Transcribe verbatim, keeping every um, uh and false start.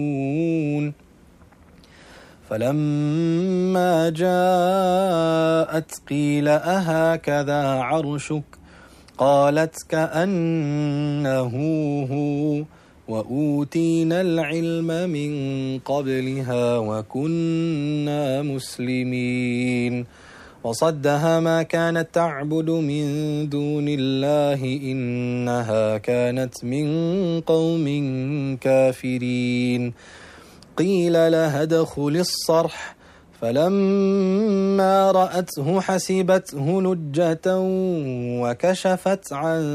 فلما جاءت قيل أهكذا عرشك قالت كأنه هو وأوتينا العلم من قبلها وكنا مسلمين وصدها ما كانت تعبد من دون الله إنها كانت من قوم كافرين قيل لها ادخل الصرح فلما رأته حسبته لجة وكشفت عن